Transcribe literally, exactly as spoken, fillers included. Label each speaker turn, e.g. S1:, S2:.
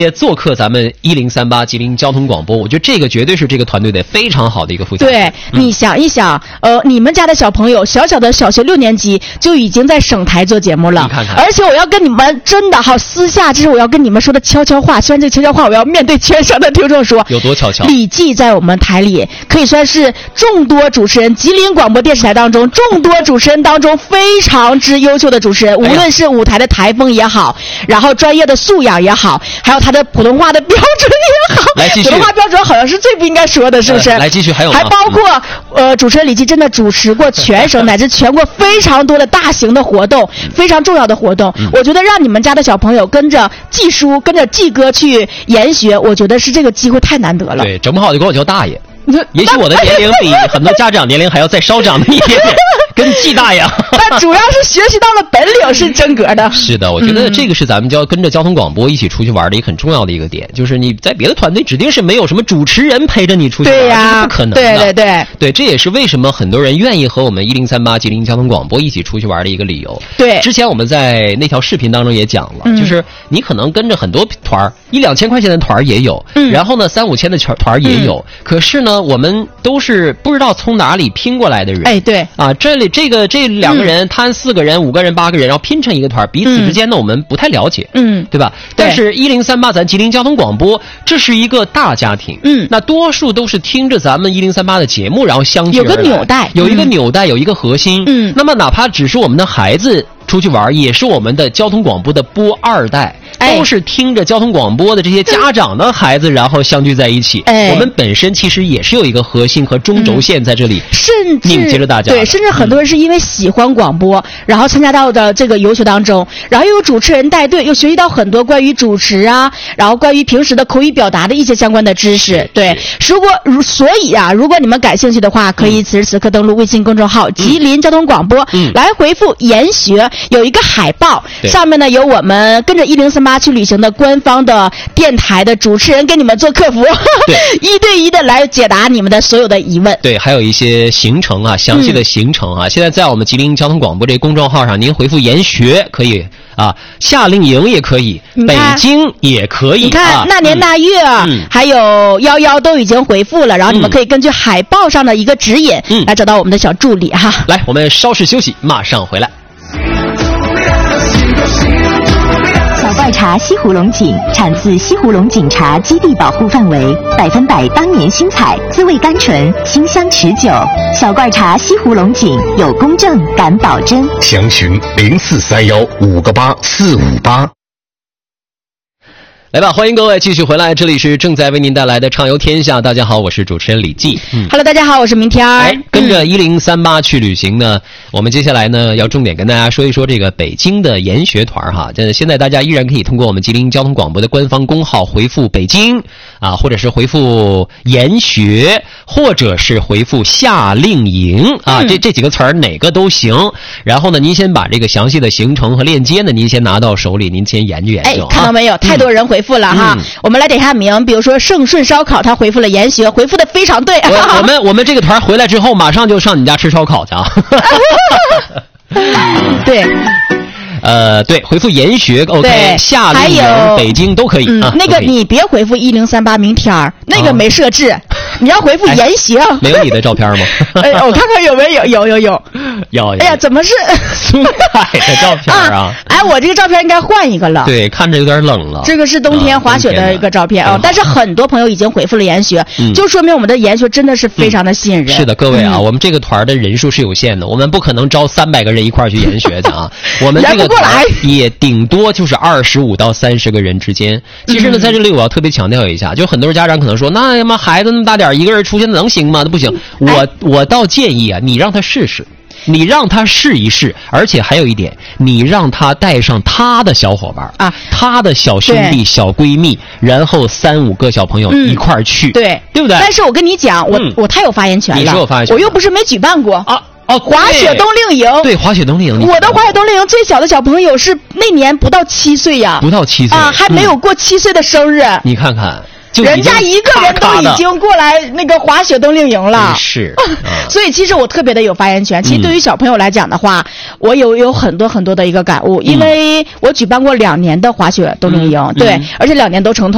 S1: 也做客咱们一零三八吉林交通广播，我觉得这个绝对是这个团队的非常好的一个附加。
S2: 对、嗯，你想一想，呃，你们家的小朋友小小的小学六年级就已经在省台做节目了，
S1: 你看看。
S2: 而且我要跟你们真的好私下，这是我要跟你们说的悄悄话。虽然这个悄悄话我要面对全省的听众说，
S1: 有多悄悄？
S2: 李记在我们台里可以算是众多主持人，吉林广播电视台当中众多主持人当中非常之优秀的主持人，无论是舞台的台风也好，然后专业的素养也好，还有他的普通话的标准也好，
S1: 来继续。
S2: 普通话标准好像是最不应该说的，是不是？
S1: 呃、来继续，还有吗？
S2: 还包括、嗯、呃，主持人李记真的主持过全省乃至全国非常多的大型的活动，嗯、非常重要的活动、嗯。我觉得让你们家的小朋友跟着季叔、跟着季哥去研学，我觉得是这个机会太难得了。
S1: 对，整不好就管我叫大爷。也许我的年龄比很多家长年龄还要再稍长一点点，跟季大爷。
S2: 但主要是学习到了本领是真格的。
S1: 是的，我觉得这个是咱们就要跟着交通广播一起出去玩的一个很重要的一个点，就是你在别的团队指定是没有什么主持人陪着你出去玩，
S2: 对呀、
S1: 这是不可能的。
S2: 对对对
S1: 对，这也是为什么很多人愿意和我们一零三八吉林交通广播一起出去玩的一个理由。
S2: 对，
S1: 之前我们在那条视频当中也讲了，嗯、就是你可能跟着很多团一两千块钱的团也有，嗯、然后呢三五千的团也有、嗯，可是呢我们都是不知道从哪里拼过来的人。
S2: 哎，对
S1: 啊，这里这个这两个人，他、嗯、四个人、五个人、八个人，然后拼成一个团，彼此之间呢、嗯、我们不太了解，
S2: 嗯，
S1: 对吧？对，但是一零三八咱吉林交通广播，这是一个大家庭，
S2: 嗯，
S1: 那多数都是听着咱们一零三八的节目，然后相聚而来，
S2: 有个纽带，
S1: 有一个纽带，有一个核心，
S2: 嗯，
S1: 那么哪怕只是我们的孩子出去玩，也是我们的交通广播的播二代。都是听着交通广播的这些家长的孩子，然后相聚在一起。哎，我们本身其实也是有一个核心和中轴线在这里，
S2: 甚至
S1: 拧接着大家。
S2: 对，甚至很多人是因为喜欢广播，嗯、然后参加到的这个游学当中，然后又有主持人带队，又学习到很多关于主持啊，然后关于平时的口语表达的一些相关的知识。对，如果所以啊，如果你们感兴趣的话，可以此时此刻登录微信公众号“吉林交通广播”，嗯，来回复“研学”，有一个海报，上面呢有我们跟着一零三八去旅行的官方的电台的主持人给你们做客服，对，一对一的来解答你们的所有的疑问。
S1: 对，还有一些行程啊，详细的行程啊，嗯、现在在我们吉林交通广播这公众号上，您回复研学可以啊，夏令营也可以，北京也可以。
S2: 你看、啊、那年那月、嗯、还有幺幺都已经回复了，然后你们可以根据海报上的一个指引、嗯、来找到我们的小助理哈。
S1: 来，我们稍事休息，马上回来。
S3: 小罐茶西湖龙井产自西湖龙井茶基地保护范围，百分百当年新采，滋味甘醇，清香持久。小罐茶西湖龙井有公证，敢保真。
S4: 详询零四三幺五个八四五八。
S1: 来吧，欢迎各位继续回来，这里是正在为您带来的畅游天下。大家好，我是主持人李记。
S2: 嗯、Hello， 大家好，我是明天。
S1: 哎，跟着一零三八去旅行呢、嗯，我们接下来呢要重点跟大家说一说这个北京的研学团哈。这现在大家依然可以通过我们吉林交通广播的官方公号回复北京啊，或者是回复研学，或者是回复夏令营啊，嗯、这这几个词儿哪个都行。然后呢，您先把这个详细的行程和链接呢，您先拿到手里，您先研究研究。
S2: 哎，看到没有，啊、太多人回。回复了哈、嗯，我们来点下名，比如说盛顺烧烤，他回复了研学，回复的非常对。
S1: 我, 我们我们这个团回来之后，马上就上你家吃烧烤去啊。
S2: 对。
S1: 呃，对，回复研学 ，OK， 夏令营、北京都可以、
S2: 嗯、
S1: 啊。
S2: 那个你别回复一零三八明天儿，那个没设置，啊、你要回复研学、哎。
S1: 没有你的照片吗？
S2: 哎，我看看有没有，有有有
S1: 有。
S2: 哎呀，怎么是
S1: 苏凯的照片啊？啊
S2: 哎，我这个照片应该换一个了。
S1: 对，看着有点冷了。
S2: 这个是冬天滑雪的一个照片啊、哦，但是很多朋友已经回复了研学、嗯，就说明我们的研学真的是非常的吸引人。
S1: 嗯、是的，各位啊、嗯，我们这个团的人数是有限的，我们不可能招三百个人一块儿去研学的啊。我们这个团也顶多就是二十五到三十个人之间。其实呢，在这里我要特别强调一下，就很多家长可能说，那他妈孩子那么大点，一个人出去能行吗？那不行。我我倒建议啊，你让他试试。你让他试一试，而且还有一点，你让他带上他的小伙伴啊，他的小兄弟、小闺蜜，然后三五个小朋友一块儿去、嗯，
S2: 对，
S1: 对不对？
S2: 但是我跟你讲，我、嗯、我太有发言权了，
S1: 你是有发言权，
S2: 我又不是没举办过
S1: 啊。哦，
S2: 滑雪冬令营，
S1: 对，滑雪冬令营，
S2: 我的滑雪冬令营最小的小朋友是那年不到七岁呀，
S1: 不到七岁
S2: 啊，还没有过七岁的生日。
S1: 嗯、你看看。
S2: 人家一个人都已经过来那个滑雪冬令营了，
S1: 是、
S2: 啊，所以其实我特别的有发言权。其实对于小朋友来讲的话，嗯、我有有很多很多的一个感悟，因为我举办过两年的滑雪冬令营，嗯、对、嗯，而且两年都成团。